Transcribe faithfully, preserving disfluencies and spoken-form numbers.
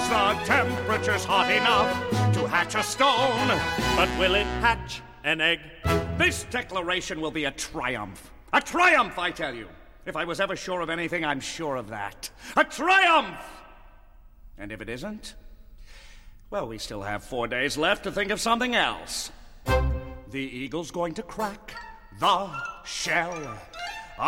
'cause the temperature's hot enough to hatch a stone. But will it hatch an egg? This declaration will be a triumph. A triumph, I tell you. If I was ever sure of anything, I'm sure of that. A triumph! And if it isn't, well, we still have four days left to think of something else. The eagle's going to crack the shell.